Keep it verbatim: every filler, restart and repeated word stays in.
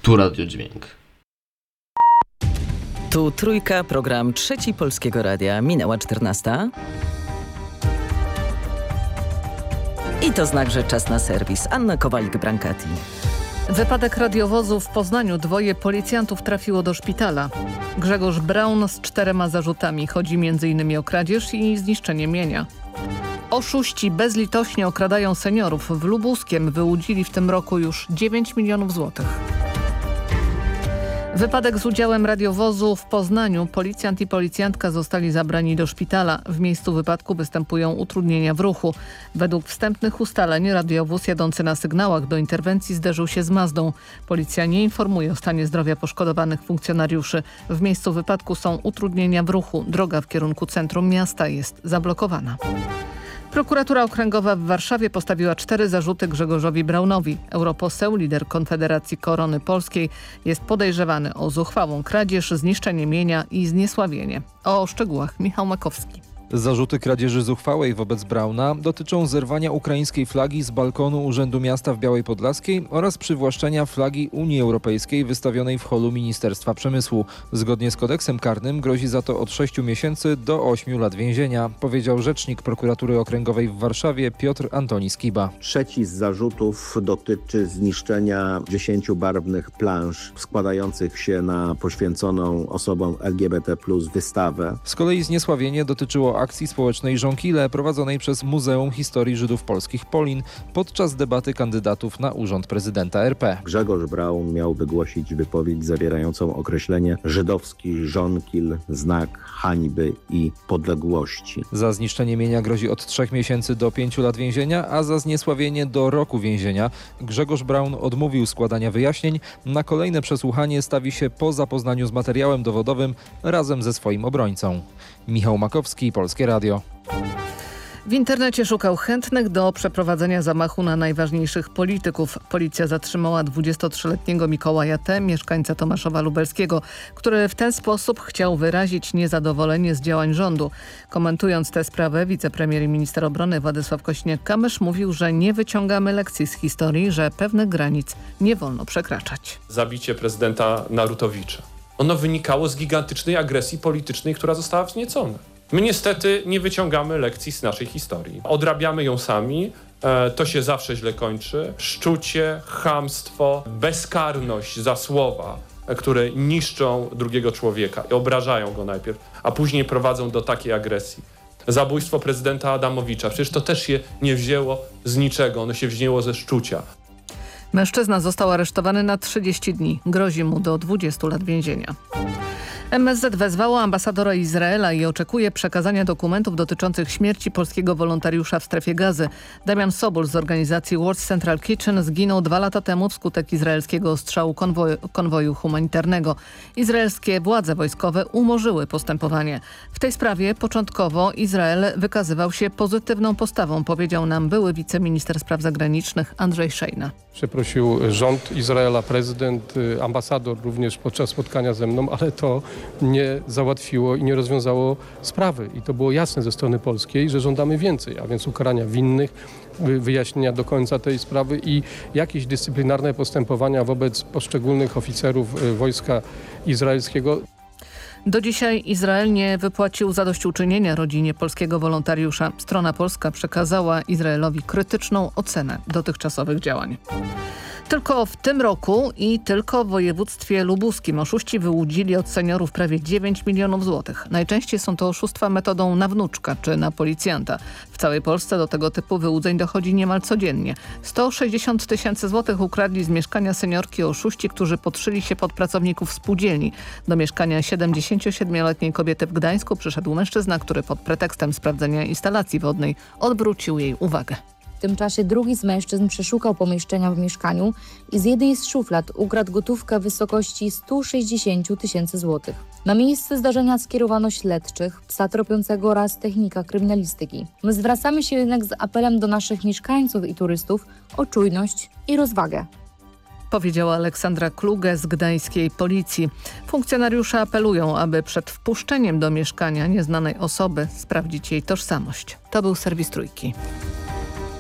Tu Radiodźwięk. Tu Trójka, program Trzeci Polskiego Radia. Minęła czternasta. I to znak, że czas na serwis. Anna Kowalik-Brankati. Wypadek radiowozu w Poznaniu. Dwoje policjantów trafiło do szpitala. Grzegorz Braun z czterema zarzutami. Chodzi między innymi o kradzież i zniszczenie mienia. Oszuści bezlitośnie okradają seniorów. W Lubuskiem wyłudzili w tym roku już dziewięć milionów złotych. Wypadek z udziałem radiowozu w Poznaniu. Policjant i policjantka zostali zabrani do szpitala. W miejscu wypadku występują utrudnienia w ruchu. Według wstępnych ustaleń radiowóz jadący na sygnałach do interwencji zderzył się z Mazdą. Policja nie informuje o stanie zdrowia poszkodowanych funkcjonariuszy. W miejscu wypadku są utrudnienia w ruchu. Droga w kierunku centrum miasta jest zablokowana. Prokuratura Okręgowa w Warszawie postawiła cztery zarzuty Grzegorzowi Braunowi. Europoseł, lider Konfederacji Korony Polskiej, jest podejrzewany o zuchwałą kradzież, zniszczenie mienia i zniesławienie. O szczegółach Michał Makowski. Zarzuty kradzieży zuchwałej wobec Brauna dotyczą zerwania ukraińskiej flagi z balkonu Urzędu Miasta w Białej Podlaskiej oraz przywłaszczenia flagi Unii Europejskiej wystawionej w holu Ministerstwa Przemysłu. Zgodnie z kodeksem karnym grozi za to od sześciu miesięcy do ośmiu lat więzienia, powiedział rzecznik Prokuratury Okręgowej w Warszawie Piotr Antoni Skiba. Trzeci z zarzutów dotyczy zniszczenia dziesięciu barwnych plansz składających się na poświęconą osobom L G B T plus wystawę. Z kolei zniesławienie dotyczyło akcji społecznej Żonkile prowadzonej przez Muzeum Historii Żydów Polskich Polin podczas debaty kandydatów na urząd prezydenta R P. Grzegorz Braun miał wygłosić wypowiedź zawierającą określenie żydowski żonkil, znak hańby i podległości. Za zniszczenie mienia grozi od trzech miesięcy do pięciu lat więzienia, a za zniesławienie do roku więzienia. Grzegorz Braun odmówił składania wyjaśnień. Na kolejne przesłuchanie stawi się po zapoznaniu z materiałem dowodowym razem ze swoim obrońcą. Michał Makowski, Polskie Radio. W internecie szukał chętnych do przeprowadzenia zamachu na najważniejszych polityków. Policja zatrzymała dwudziestotrzyletniego Mikołaja T., mieszkańca Tomaszowa Lubelskiego, który w ten sposób chciał wyrazić niezadowolenie z działań rządu. Komentując tę sprawę, wicepremier i minister obrony Władysław Kosiniak-Kamysz mówił, że nie wyciągamy lekcji z historii, że pewnych granic nie wolno przekraczać. Zabicie prezydenta Narutowicza. Ono wynikało z gigantycznej agresji politycznej, która została wzniecona. My niestety nie wyciągamy lekcji z naszej historii. Odrabiamy ją sami, e, to się zawsze źle kończy. Szczucie, chamstwo, bezkarność za słowa, e, które niszczą drugiego człowieka i obrażają go najpierw, a później prowadzą do takiej agresji. Zabójstwo prezydenta Adamowicza, przecież to też się nie wzięło z niczego, ono się wzięło ze szczucia. Mężczyzna został aresztowany na trzydzieści dni. Grozi mu do dwudziestu lat więzienia. M S Z wezwało ambasadora Izraela i oczekuje przekazania dokumentów dotyczących śmierci polskiego wolontariusza w strefie Gazy. Damian Sobol z organizacji World Central Kitchen zginął dwa lata temu wskutek izraelskiego ostrzału konwoju, konwoju humanitarnego. Izraelskie władze wojskowe umorzyły postępowanie. W tej sprawie początkowo Izrael wykazywał się pozytywną postawą, powiedział nam były wiceminister spraw zagranicznych Andrzej Szejna. Przeprosił rząd Izraela, prezydent, ambasador również podczas spotkania ze mną, ale to nie załatwiło i nie rozwiązało sprawy. I to było jasne ze strony polskiej, że żądamy więcej, a więc ukarania winnych, wyjaśnienia do końca tej sprawy i jakieś dyscyplinarne postępowania wobec poszczególnych oficerów wojska izraelskiego. Do dzisiaj Izrael nie wypłacił zadośćuczynienia rodzinie polskiego wolontariusza. Strona polska przekazała Izraelowi krytyczną ocenę dotychczasowych działań. Tylko w tym roku i tylko w województwie lubuskim oszuści wyłudzili od seniorów prawie dziewięć milionów złotych. Najczęściej są to oszustwa metodą na wnuczka czy na policjanta. W całej Polsce do tego typu wyłudzeń dochodzi niemal codziennie. sto sześćdziesiąt tysięcy złotych ukradli z mieszkania seniorki oszuści, którzy podszyli się pod pracowników spółdzielni. Do mieszkania siedemdziesięciosiedmioletniej kobiety w Gdańsku przyszedł mężczyzna, który pod pretekstem sprawdzenia instalacji wodnej odwrócił jej uwagę. W tym czasie drugi z mężczyzn przeszukał pomieszczenia w mieszkaniu i z jednej z szuflad ukradł gotówkę w wysokości stu sześćdziesięciu tysięcy złotych. Na miejsce zdarzenia skierowano śledczych, psa tropiącego oraz technika kryminalistyki. My zwracamy się jednak z apelem do naszych mieszkańców i turystów o czujność i rozwagę. Powiedziała Aleksandra Kluge z gdańskiej policji. Funkcjonariusze apelują, aby przed wpuszczeniem do mieszkania nieznanej osoby sprawdzić jej tożsamość. To był serwis Trójki.